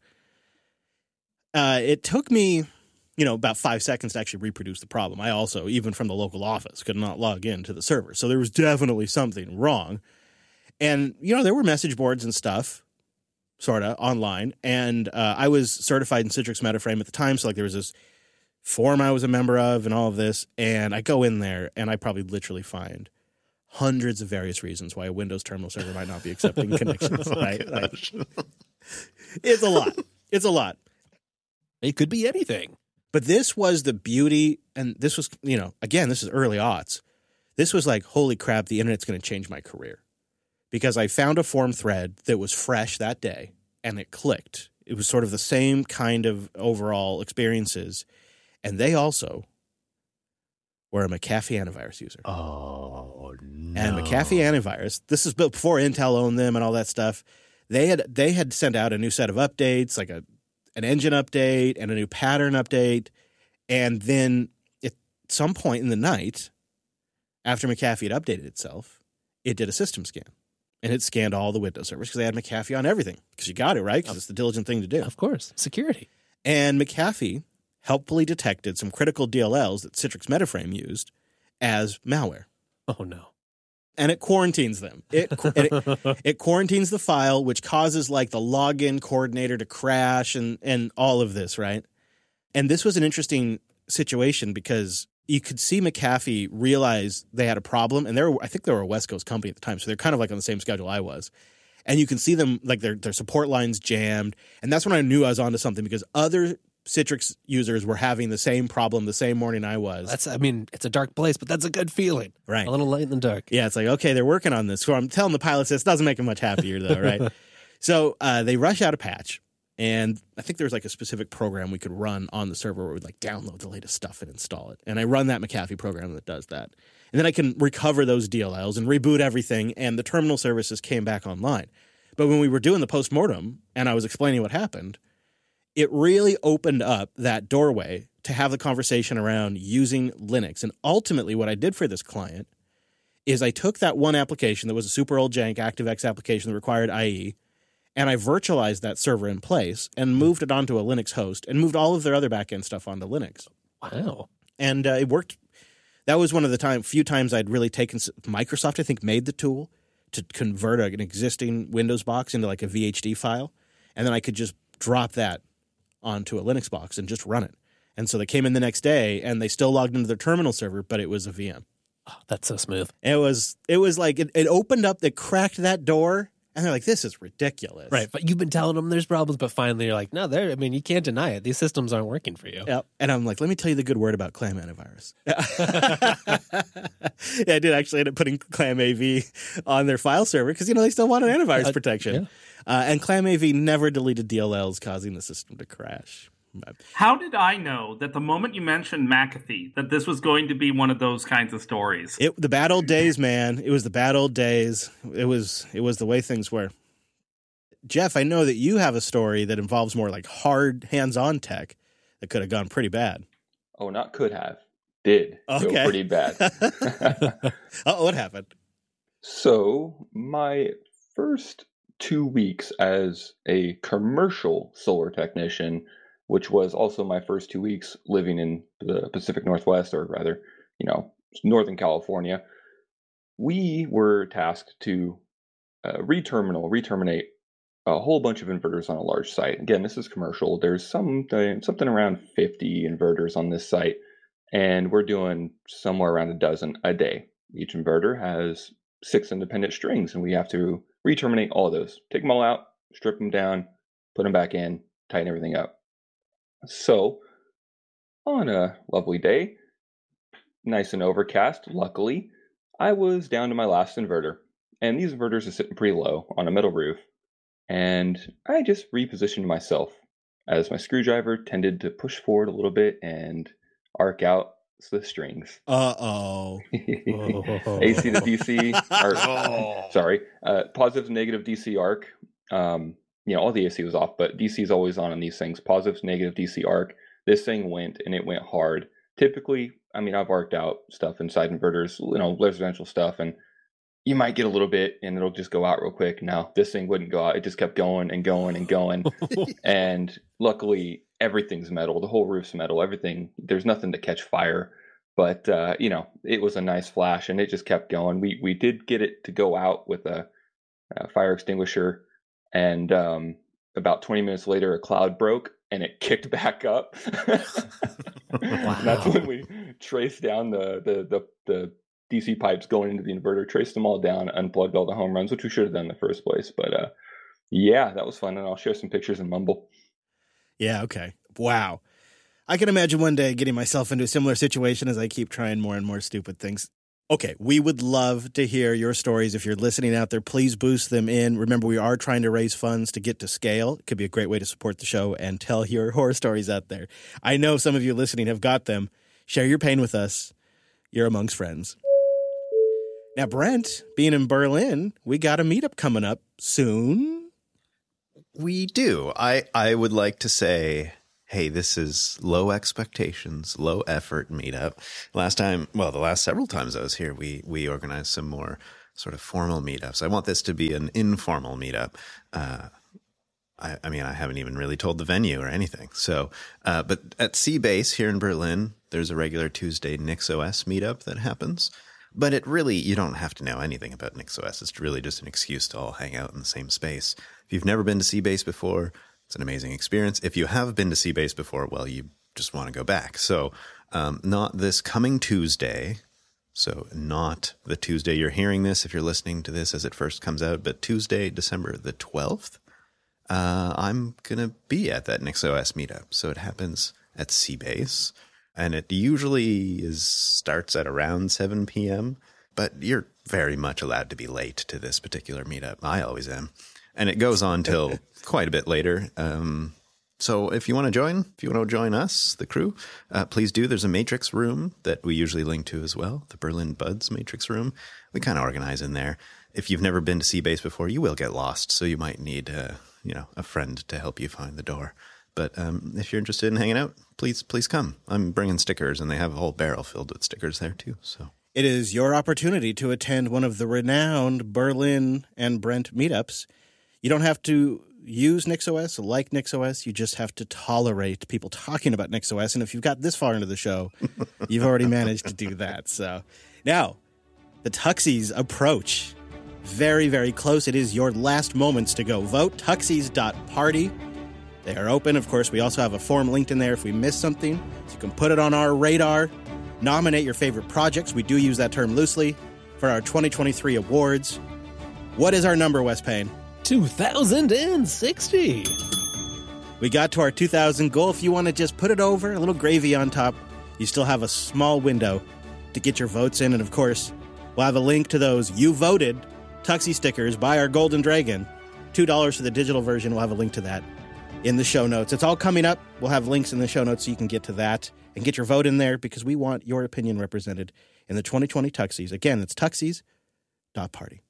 It took me, about 5 seconds to actually reproduce the problem. I also, even from the local office, could not log into the server. So there was definitely something wrong. And, there were message boards and stuff, sort of, online. And I was certified in Citrix Metaframe at the time. So, like, there was this forum I was a member of and all of this. And I go in there, and I probably literally find hundreds of various reasons why a Windows terminal server might not be accepting connections, right? Like, it's a lot. It's a lot. It could be anything. But this was the beauty, and this was, again, this is early aughts. This was like, holy crap, the internet's going to change my career. Because I found a forum thread that was fresh that day, and it clicked. It was sort of the same kind of overall experiences. And they also were a McAfee antivirus user. Oh, no. And McAfee antivirus, this is before Intel owned them and all that stuff. They had sent out a new set of updates, like an engine update and a new pattern update. And then at some point in the night, after McAfee had updated itself, it did a system scan. And it scanned all the Windows servers because they had McAfee on everything. Because you got it, right? Because it's the diligent thing to do. Of course. Security. And McAfee helpfully detected some critical DLLs that Citrix Metaframe used as malware. Oh, no. And it quarantines them. It quarantines the file, which causes like the login coordinator to crash and all of this, right? And this was an interesting situation because you could see McAfee realize they had a problem, and I think they were a West Coast company at the time, so they're kind of like on the same schedule I was. And you can see them like their support lines jammed, and that's when I knew I was onto something because other Citrix users were having the same problem the same morning I was. It's a dark place, but that's a good feeling. Right. A little light in the dark. Yeah, it's like, okay, they're working on this. So I'm telling the pilots this doesn't make them much happier, though, right? So they rush out a patch, and I think there's like a specific program we could run on the server where we'd like download the latest stuff and install it. And I run that McAfee program that does that. And then I can recover those DLLs and reboot everything, and the terminal services came back online. But when we were doing the postmortem and I was explaining what happened, it really opened up that doorway to have the conversation around using Linux. And ultimately what I did for this client is I took that one application that was a super old jank ActiveX application that required IE, and I virtualized that server in place and moved it onto a Linux host and moved all of their other backend stuff onto Linux. Wow. And it worked. That was one of the few times I'd really taken – Microsoft, I think, made the tool to convert an existing Windows box into like a VHD file, and then I could just drop that onto a Linux box and just run it. And so they came in the next day and they still logged into their terminal server, but it was a VM. Oh, that's so smooth. It was like it opened up, they cracked that door, and they're like, this is ridiculous. Right. But you've been telling them there's problems, but finally you're like, no, you can't deny it. These systems aren't working for you. Yep. And I'm like, let me tell you the good word about Clam Antivirus. Yeah, I did actually end up putting Clam AV on their file server because, they still want an antivirus protection. Yeah. And Clam AV never deleted DLLs, causing the system to crash. How did I know that the moment you mentioned McAfee, that this was going to be one of those kinds of stories? The bad old days, man. It was the bad old days. It was the way things were. Jeff, I know that you have a story that involves more like hard hands-on tech that could have gone pretty bad. Oh, not could have. Did go pretty bad. Oh, what happened? So my first 2 weeks as a commercial solar technician, which was also my first 2 weeks living in the Pacific Northwest, or rather, Northern California, we were tasked to re-terminate a whole bunch of inverters on a large site. Again, this is commercial. There's something around 50 inverters on this site, and we're doing somewhere around a dozen a day. Each inverter has 6 independent strings, and we have to re-terminate all of those. Take them all out, strip them down, put them back in, tighten everything up. So, on a lovely day, nice and overcast, luckily, I was down to my last inverter. And these inverters are sitting pretty low on a metal roof. And I just repositioned myself as my screwdriver tended to push forward a little bit and arc out the strings. Uh-oh. AC to DC, positive to negative DC arc. All the AC was off, but DC is always on these things. Positive to negative DC arc. This thing went, and it went hard. Typically, I've arced out stuff inside inverters, residential stuff, and you might get a little bit, and it'll just go out real quick. No, this thing wouldn't go out. It just kept going and going and going. And luckily, everything's metal. The whole roof's metal. Everything. There's nothing to catch fire. But, it was a nice flash, and it just kept going. We did get it to go out with a fire extinguisher. And about 20 minutes later, a cloud broke and it kicked back up. Wow. That's when we traced down the DC pipes going into the inverter, traced them all down, unplugged all the home runs, which we should have done in the first place. But that was fun. And I'll share some pictures in Mumble. Yeah, okay. Wow. I can imagine one day getting myself into a similar situation as I keep trying more and more stupid things. Okay, we would love to hear your stories. If you're listening out there, please boost them in. Remember, we are trying to raise funds to get to scale. It could be a great way to support the show and tell your horror stories out there. I know some of you listening have got them. Share your pain with us. You're amongst friends. Now, Brent, being in Berlin, we got a meetup coming up soon. We do. I would like to say, hey, this is low expectations, low effort meetup. The last several times I was here, we organized some more sort of formal meetups. I want this to be an informal meetup. I mean, I haven't even really told the venue or anything. So, but at C-Base here in Berlin, there's a regular Tuesday NixOS meetup that happens. But you don't have to know anything about NixOS. It's really just an excuse to all hang out in the same space. If you've never been to C-Base before, it's an amazing experience. If you have been to C-Base before, well, you just want to go back. So not this coming Tuesday. So not the Tuesday you're hearing this if you're listening to this as it first comes out, but Tuesday, December the 12th. I'm going to be at that NixOS meetup. So it happens at C-Base. And it usually starts at around 7 p.m., but you're very much allowed to be late to this particular meetup. I always am. And it goes on till quite a bit later. So if you want to join us, the crew, please do. There's a Matrix room that we usually link to as well, the Berlin Buds Matrix room. We kind of organize in there. If you've never been to C-Base before, you will get lost, so you might need a friend to help you find the door. But if you're interested in hanging out, please come. I'm bringing stickers, and they have a whole barrel filled with stickers there, too. So it is your opportunity to attend one of the renowned Berlin and Brent meetups. You don't have to use NixOS, like NixOS. You just have to tolerate people talking about NixOS. And if you've got this far into the show, you've already managed to do that. So now, the Tuxies approach. Very, very close. It is your last moments to go vote. Tuxies.party. They are open. Of course, we also have a form linked in there if we miss something. So you can put it on our radar. Nominate your favorite projects. We do use that term loosely for our 2023 awards. What is our number, Wes Payne? 2060. We got to our 2000 goal. If you want to just put it over, a little gravy on top, you still have a small window to get your votes in. And of course, we'll have a link to those You Voted Tuxie stickers by our Golden Dragon. $2 for the digital version. We'll have a link to that in the show notes. It's all coming up. We'll have links in the show notes so you can get to that and get your vote in there because we want your opinion represented in the 2020 Tuxies. Again, it's tuxies.party.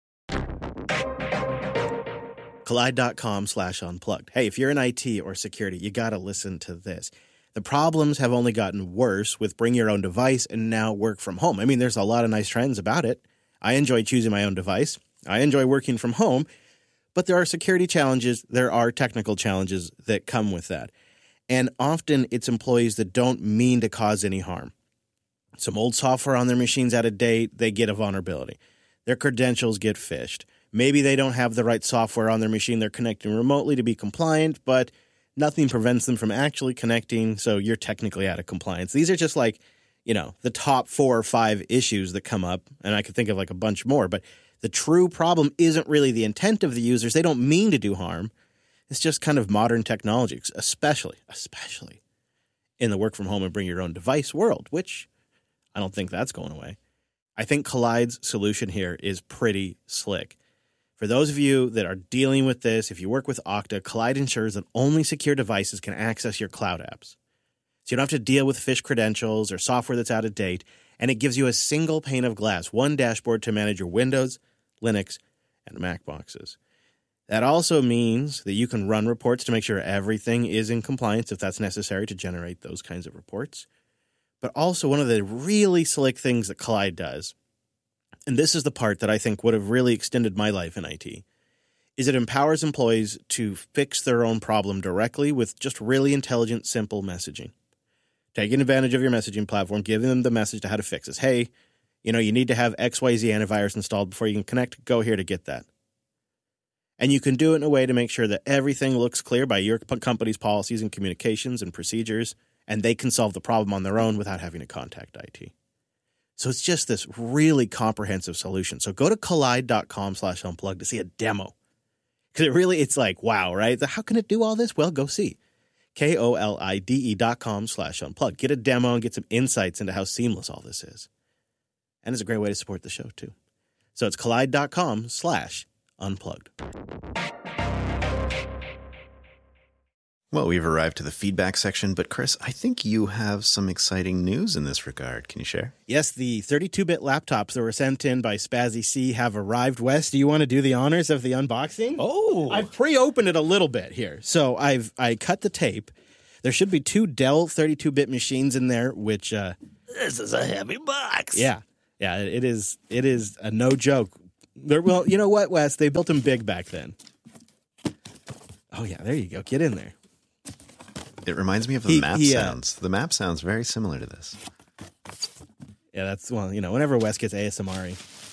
Collide.com/unplugged. Hey, if you're in IT or security, you got to listen to this. The problems have only gotten worse with bring your own device and now work from home. I mean, there's a lot of nice trends about it. I enjoy choosing my own device. I enjoy working from home. But there are security challenges. There are technical challenges that come with that. And often it's employees that don't mean to cause any harm. Some old software on their machine's out of date, they get a vulnerability. Their credentials get phished. Maybe they don't have the right software on their machine. They're connecting remotely to be compliant, but nothing prevents them from actually connecting, so you're technically out of compliance. These are just like, the top 4 or 5 issues that come up, and I could think of like a bunch more, but the true problem isn't really the intent of the users. They don't mean to do harm. It's just kind of modern technology, especially in the work from home and bring your own device world, which I don't think that's going away. I think Collide's solution here is pretty slick. For those of you that are dealing with this, if you work with Okta, Collide ensures that only secure devices can access your cloud apps. So you don't have to deal with phish credentials or software that's out of date, and it gives you a single pane of glass, one dashboard to manage your Windows, Linux, and Mac boxes. That also means that you can run reports to make sure everything is in compliance if that's necessary to generate those kinds of reports. But also one of the really slick things that Collide does, and this is the part that I think would have really extended my life in IT, is it empowers employees to fix their own problem directly with just really intelligent, simple messaging. Taking advantage of your messaging platform, giving them the message to how to fix this. Hey, you need to have XYZ antivirus installed before you can connect. Go here to get that. And you can do it in a way to make sure that everything looks clear by your company's policies and communications and procedures, and they can solve the problem on their own without having to contact IT. So it's just this really comprehensive solution. So go to collide.com/unplugged to see a demo. Because it's like, wow, right? How can it do all this? Well, go see. KOLIDE.com/unplugged. Get a demo and get some insights into how seamless all this is. And it's a great way to support the show, too. So it's collide.com/unplugged. Well, we've arrived to the feedback section, but Chris, I think you have some exciting news in this regard. Can you share? Yes, the 32-bit laptops that were sent in by Spazzy C have arrived. Wes, do you want to do the honors of the unboxing? Oh, I've pre-opened it a little bit here. So I cut the tape. There should be 2 Dell 32-bit machines in there, which this is a heavy box. yeah, it is a no joke. Well, you know what, Wes? They built them big back then. Oh yeah, there you go. Get in there. It reminds me of the map sounds. The map sounds very similar to this. Yeah, that's, well, whenever Wes gets ASMR-y.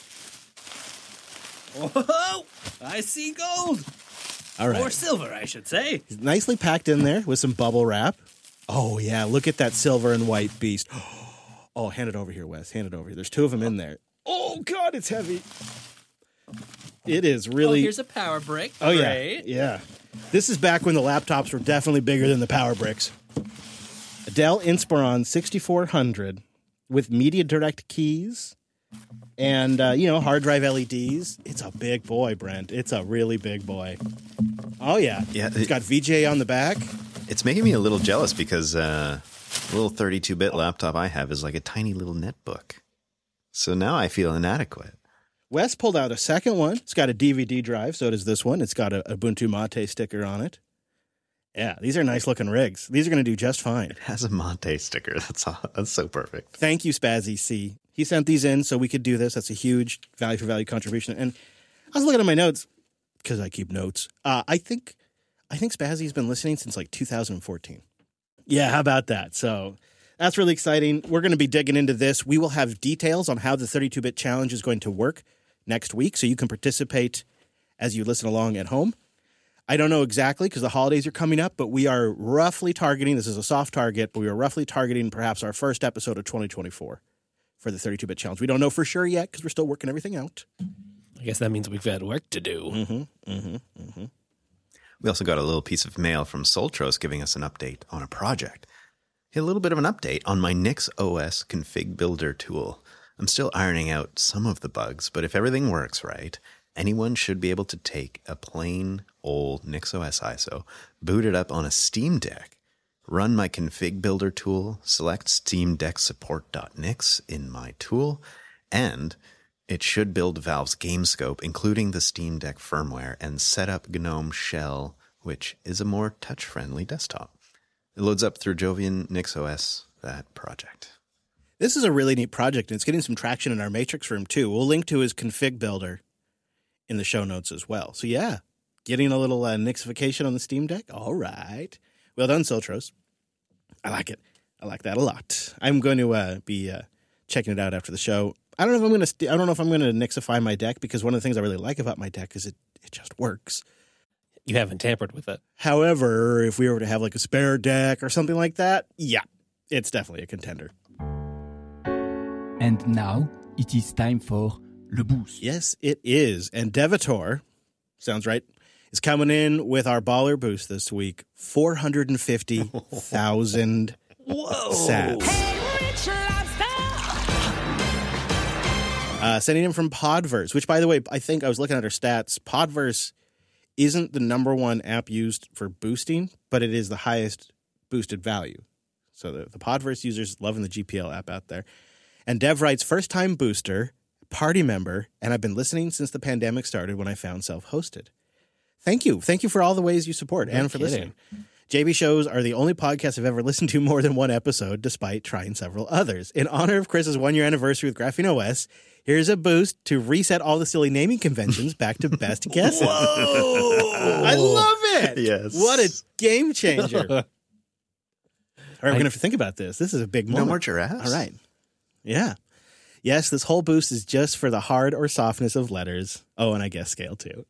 Whoa! I see gold. All right. Or silver, I should say. It's nicely packed in there with some bubble wrap. Oh, yeah, look at that silver and white beast. Oh, hand it over here, Wes. Hand it over here. There's 2 of them in there. Oh, God, it's heavy. It is really... Oh, here's a power brick. Oh, yeah. Great. Yeah. This is back when the laptops were definitely bigger than the power bricks. A Dell Inspiron 6400 with Media Direct keys and, hard drive LEDs. It's a big boy, Brent. It's a really big boy. Oh, yeah. Yeah. It's got VGA on the back. It's making me a little jealous because the little 32-bit laptop I have is like a tiny little netbook. So now I feel inadequate. Wes pulled out a second one. It's got a DVD drive, so does this one. It's got a Ubuntu Mate sticker on it. Yeah, these are nice-looking rigs. These are going to do just fine. It has a Mate sticker. That's so perfect. Thank you, Spazzy C. He sent these in so we could do this. That's a huge value-for-value contribution. And I was looking at my notes, because I keep notes. I think Spazzy's been listening since like 2014. Yeah, how about that? So that's really exciting. We're going to be digging into this. We will have details on how the 32-bit challenge is going to work next week, so you can participate as you listen along at home. I don't know exactly because the holidays are coming up, but we are roughly targeting, this is a soft target, but we are roughly targeting perhaps our first episode of 2024 for the 32-bit challenge. We don't know for sure yet because we're still working everything out. I guess that means we've got work to do. We also got a little piece of mail from Soltros giving us an update on a project. A little bit of an update on my NixOS config builder tool. I'm still ironing out some of the bugs, but if everything works right, anyone should be able to take a plain old NixOS ISO, boot it up on a Steam Deck, run my config builder tool, select Steam Deck support.nix in my tool, and it should build Valve's GameScope, including the Steam Deck firmware, and set up GNOME Shell, which is a more touch-friendly desktop. It loads up through Jovian NixOS, that project. This is a really neat project, and it's getting some traction in our Matrix room, too. We'll link to his config builder in the show notes as well. So, yeah, getting a little Nixification on the Steam Deck. All right. Well done, Soltros. I like it. I like that a lot. I'm going to be checking it out after the show. I don't know if I'm going to Nixify my deck, because one of the things I really like about my deck is it just works. You haven't tampered with it. However, if we were to have like a spare deck or something like that, yeah, it's definitely a contender. And now it is time for Le Boost. Yes, it is. And Devator, sounds right, is coming in with our baller boost this week. 450,000 sats. Sending in from Podverse, which, by the way, I think I was looking at our stats. Podverse isn't the number one app used for boosting, but it is the highest boosted value. So the Podverse users loving the GPL app out there. And Dev writes, first-time booster, party member, and I've been listening since the pandemic started when I found self-hosted. Thank you. Thank you for all the ways you support and for listening. JB shows are the only podcast I've ever listened to more than one episode, despite trying several others. In honor of Chris's 1-year anniversary with Graphene OS, here's a boost to reset all the silly naming conventions back to best guesses. Whoa! I love it. Yes. What a game changer. All right, we're going to have to think about this. This is a big moment. No more giraffes? All right. Yeah. Yes, this whole boost is just for the hard or softness of letters. Oh, and I guess scale too.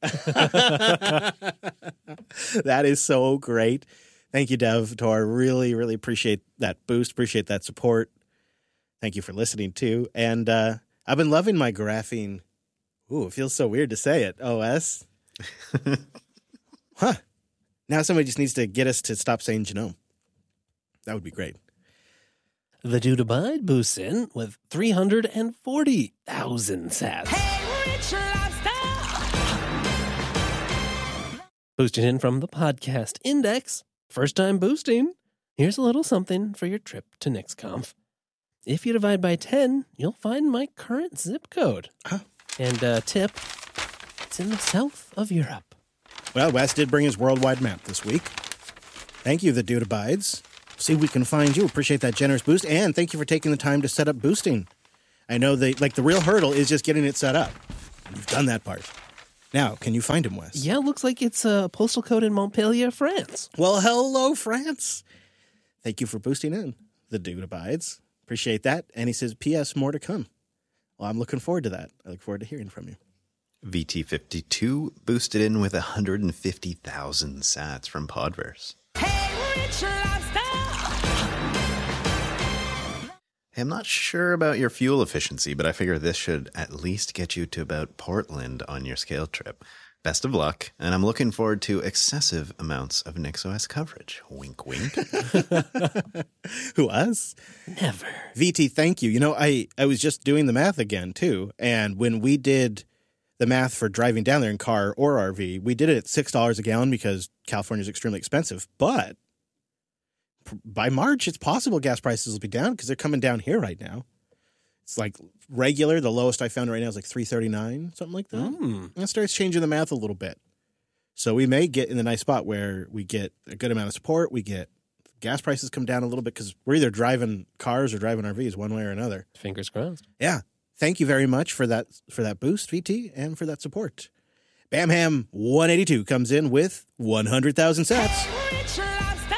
That is so great. Thank you, Dev Tor. Really, really appreciate that boost. Appreciate that support. Thank you for listening too. And I've been loving my graphene. Ooh, it feels so weird to say it. OS. Huh. Now somebody just needs to get us to stop saying genome. That would be great. The Dude Abide boosts in with 340,000 sats. Boosted in from the podcast index, first time boosting, here's a little something for your trip to NixConf. If you divide by 10, you'll find my current zip code. And tip, it's in the south of Europe. Well, Wes did bring his worldwide map this week. Thank you, the dude abides. See if we can find you. Appreciate that generous boost. And thank you for taking the time to set up boosting. I know the real hurdle is just getting it set up. You've done that part. Now, can you find him, Wes? Yeah, looks like it's a postal code in Montpellier, France. Well, hello, France. Thank you for boosting in. The dude abides. Appreciate that. And he says, P.S. more to come. Well, I'm looking forward to that. I look forward to hearing from you. VT52 boosted in with 150,000 sats from Podverse. Hey, I'm not sure about your fuel efficiency, but I figure this should at least get you to about Portland on your scale trip. Best of luck, and I'm looking forward to excessive amounts of NixOS coverage. Wink, wink. Who, us? Never. VT, thank you. You know, I was just doing the math again, too. And when we did the math for driving down there in car or RV, we did it at $6 a gallon because California is extremely expensive. But by March, it's possible gas prices will be down because they're coming down here right now. It's like regular. The lowest I found right now is like $3.39, something like that. And it starts changing the math a little bit. So we may get in the nice spot where we get a good amount of support. We get gas prices come down a little bit because we're either driving cars or driving RVs one way or another. Fingers crossed. Yeah. Thank you very much for that boost, VT, and for that support. Bamham 182 comes in with 100,000 sats.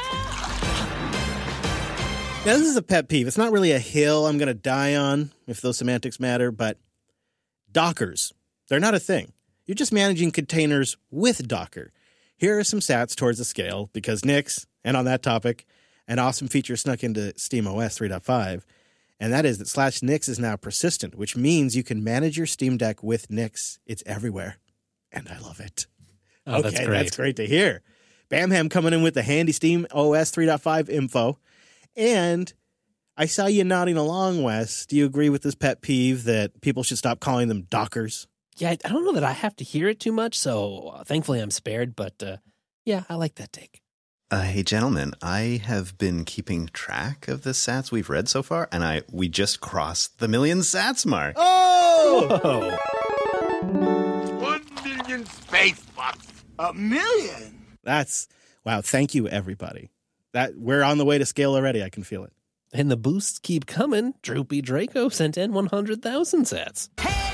Now, this is a pet peeve. It's not really a hill I'm going to die on, if those semantics matter, but Dockers, they're not a thing. You're just managing containers with Docker. Here are some sats towards the scale, because Nix, and on that topic, an awesome feature snuck into SteamOS 3.5, and that is that /Nix is now persistent, which means you can manage your Steam Deck with Nix. It's everywhere, and I love it. Oh, okay, that's great. That's great to hear. Bamham coming in with the handy SteamOS 3.5 info. And I saw you nodding along, Wes. Do you agree with this pet peeve that people should stop calling them Dockers? Yeah, I don't know that I have to hear it too much, so thankfully I'm spared. But yeah, I like that take. Hey, gentlemen, I have been keeping track of the sats we've read so far, and we just crossed the 1,000,000 sats mark. Oh! 1 million space bucks. 1,000,000? Wow, thank you, everybody. We're on the way to scale already. I can feel it. And the boosts keep coming. Droopy Draco sent in 100,000 sats.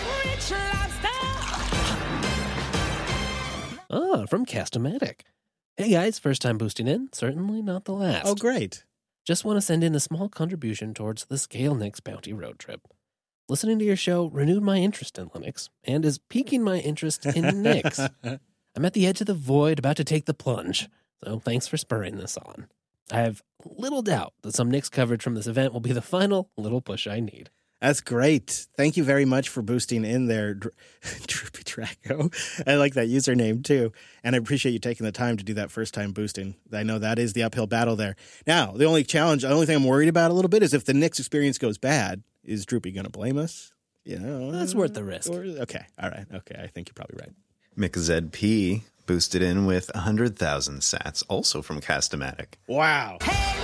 From Castomatic. Hey guys, first time boosting in. Certainly not the last. Oh, great. Just want to send in a small contribution towards the Scale Nix Bounty road trip. Listening to your show renewed my interest in Linux and is piquing my interest in Nix. I'm at the edge of the void, about to take the plunge. So thanks for spurring this on. I have little doubt that some Nix coverage from this event will be the final little push I need. That's great. Thank you very much for boosting in there, Droopy Draco. I like that username, too. And I appreciate you taking the time to do that first time boosting. I know that is the uphill battle there. Now, the only thing I'm worried about a little bit is if the Nix experience goes bad, is Droopy going to blame us? You know, That's worth the risk. Okay. All right. Okay. I think you're probably right. McZP boosted in with 100,000 sats, also from Castomatic. Wow.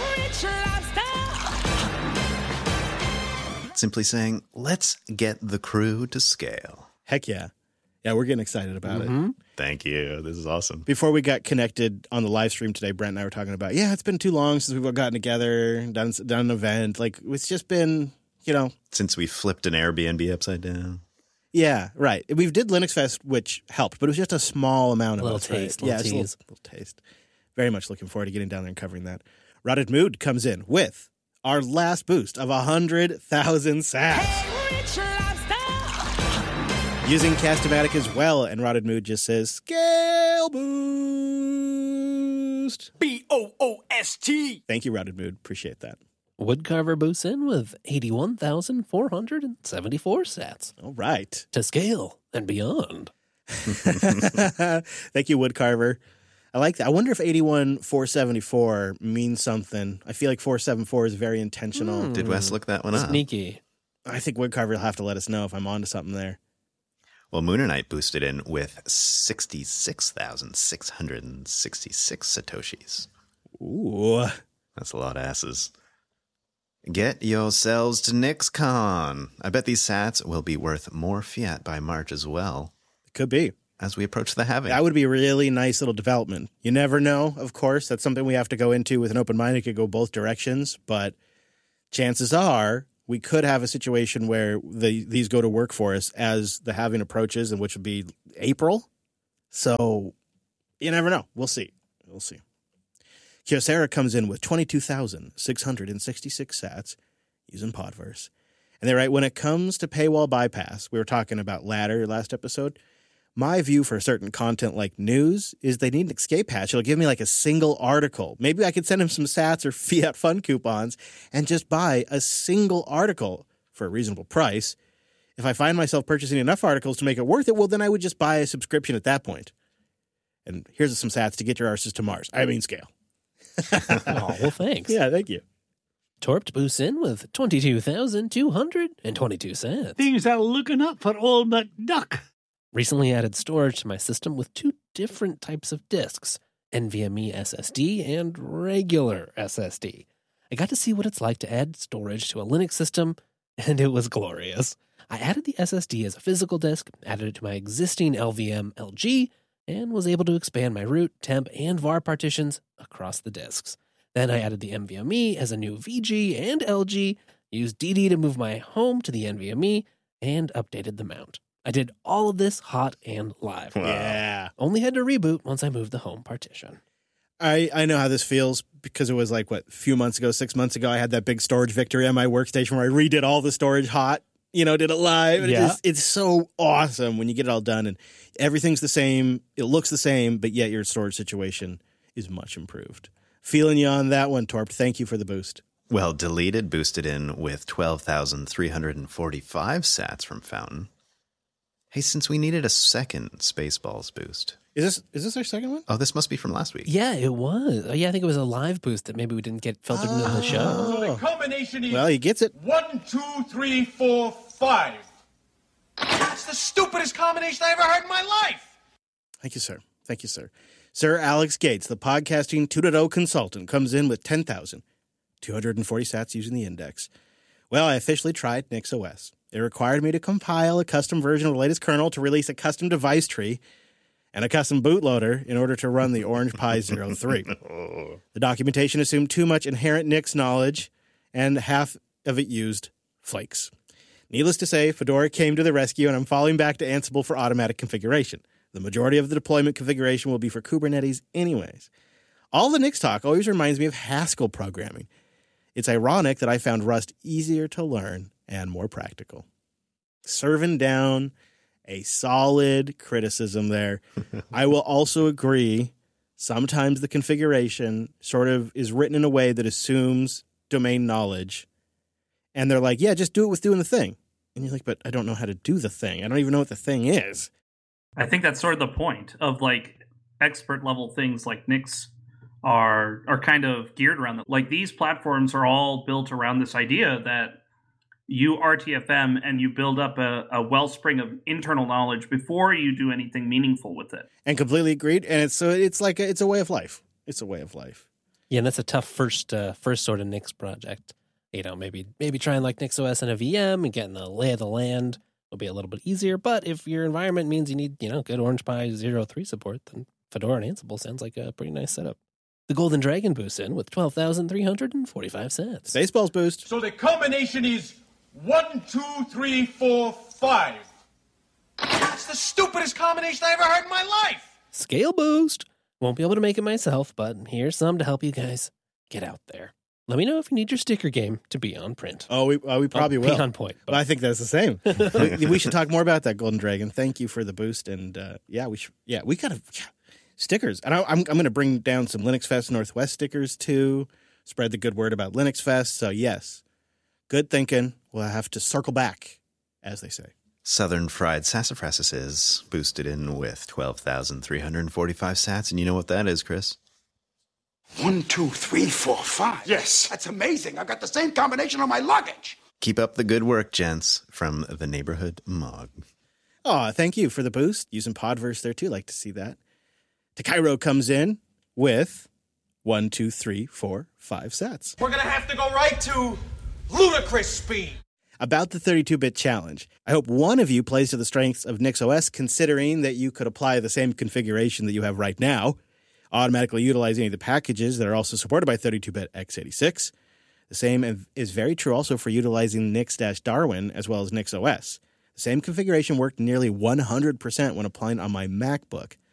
Simply saying, let's get the crew to scale. Heck yeah. Yeah, we're getting excited about it. Thank you. This is awesome. Before we got connected on the live stream today, Brent and I were talking about, it's been too long since we've gotten together, done an event. Like, it's just been, Since we flipped an Airbnb upside down. Yeah, right. We did Linux Fest, which helped, but it was just a small amount of little us, taste, right? little Just tease. a little taste. Very much looking forward to getting down there and covering that. Rotted Mood comes in with our last boost of 100,000 sats. Using Castomatic as well, and Rotted Mood just says, Scale Boost. BOOST. Thank you, Rotted Mood. Appreciate that. Woodcarver boosts in with 81,474 sats. All right. To scale and beyond. Thank you, Woodcarver. I like that. I wonder if 81,474 means something. I feel like 474 is very intentional. Did Wes look that one up? Sneaky. I think Woodcarver will have to let us know if I'm onto something there. Well, Moonerite boosted in with 66,666 Satoshis. Ooh. That's a lot of asses. Get yourselves to NixCon. I bet these sats will be worth more fiat by March as well. Could be. As we approach the halving. That would be a really nice little development. You never know, of course. That's something we have to go into with an open mind. It could go both directions, but chances are we could have a situation where these go to work for us as the halving approaches, and which would be April. So you never know. We'll see. We'll see. Kyocera comes in with 22,666 sats using Podverse. And they write, when it comes to paywall bypass, we were talking about Ladder last episode. My view for certain content like news is they need an escape hatch. It'll give me like a single article. Maybe I could send him some sats or fiat fun coupons and just buy a single article for a reasonable price. If I find myself purchasing enough articles to make it worth it, well, then I would just buy a subscription at that point. And here's some sats to get your arses to Mars. I mean, scale. Oh, well, thanks. Yeah, thank you. Torpt boosts in with 22,222 cents. Things are looking up for old McDuck. Recently added storage to my system with two different types of disks, NVMe SSD and regular SSD. I got to see what it's like to add storage to a Linux system, and it was glorious. I added the SSD as a physical disk, added it to my existing LVM LG, and was able to expand my root, temp, and var partitions across the disks. Then I added the NVMe as a new VG and LG, used DD to move my home to the NVMe, and updated the mount. I did all of this hot and live. Wow. Yeah. Only had to reboot once I moved the home partition. I know how this feels because it was like, a few months ago, 6 months ago, I had that big storage victory on my workstation where I redid all the storage hot, did it live. And Yeah. it's so awesome when you get it all done and everything's the same. It looks the same, but yet your storage situation is much improved. Feeling you on that one, Torp. Thank you for the boost. Well, Deleted boosted in with 12,345 sats from Fountain. Hey, since we needed a second Spaceballs boost. Is this our second one? Oh, this must be from last week. Yeah, it was. Yeah, I think it was a live boost that maybe we didn't get filtered into the show. So the combination is Well, he gets it. 1, 2, 3, 4, 5. That's the stupidest combination I ever heard in my life. Thank you, sir. Thank you, sir. Sir Alex Gates, the podcasting 2.0 consultant, comes in with 10,240 sats using the index. Well, I officially tried NixOS. It required me to compile a custom version of the latest kernel to release a custom device tree and a custom bootloader in order to run the Orange Pi 03. The documentation assumed too much inherent Nix knowledge, and half of it used flakes. Needless to say, Fedora came to the rescue, and I'm falling back to Ansible for automatic configuration. The majority of the deployment configuration will be for Kubernetes anyways. All the Nix talk always reminds me of Haskell programming. It's ironic that I found Rust easier to learn and more practical. Serving down a solid criticism there. I will also agree, sometimes the configuration sort of is written in a way that assumes domain knowledge. And they're like, yeah, just do it with doing the thing. And you're like, but I don't know how to do the thing. I don't even know what the thing is. I think that's sort of the point of expert level things like Nix are kind of geared around that. Like these platforms are all built around this idea that you RTFM and you build up a wellspring of internal knowledge before you do anything meaningful with it. And completely agreed. And it's a way of life. It's a way of life. Yeah, and that's a tough first sort of Nix project. Maybe trying like NixOS and a VM and getting the lay of the land will be a little bit easier. But if your environment means you need, good Orange Pi 03 support, then Fedora and Ansible sounds like a pretty nice setup. The Golden Dragon boosts in with 12,345 cents. Spaceballs boost. So the combination is 1, 2, 3, 4, 5. That's the stupidest combination I ever heard in my life. Scale boost. Won't be able to make it myself, but here's some to help you guys get out there. Let me know if you need your sticker game to be on print. Oh, we probably will. Be on point. But I think that's the same. we should talk more about that, Golden Dragon. Thank you for the boost. And we got to stickers. And I'm going to bring down some Linux Fest Northwest stickers too. Spread the good word about Linux Fest. So yes, good thinking. We'll have to circle back, as they say. Southern Fried Sassafras is boosted in with 12,345 sats. And you know what that is, Chris? 1, 2, 3, 4, 5. Yes. That's amazing. I've got the same combination on my luggage. Keep up the good work, gents, from the Neighborhood Mog. Oh, thank you for the boost. Using Podverse there too. Like to see that. Takairo comes in with 1, 2, 3, 4, 5 sets. We're gonna have to go right to ludicrous speed. About the 32-bit challenge, I hope one of you plays to the strengths of NixOS, considering that you could apply the same configuration that you have right now, automatically utilize any of the packages that are also supported by 32-bit x86. The same is very true also for utilizing Nix-Darwin as well as NixOS. The same configuration worked nearly 100% when applying on my MacBook.